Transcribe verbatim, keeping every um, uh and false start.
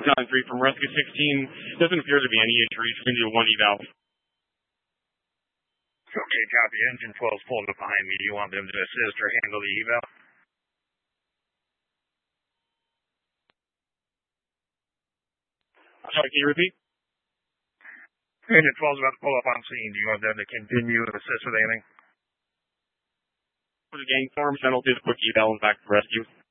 John three from Rescue sixteen. Doesn't appear to be any injuries. We're going to do one eval. Okay, copy. Engine twelve is pulling up behind me. Do you want them to assist or handle the eval? Sorry, can you repeat? Engine twelve is about to pull up on scene. Do you want them to continue and assist with anything? For the gang form, then I'll do the quick eval and back to rescue.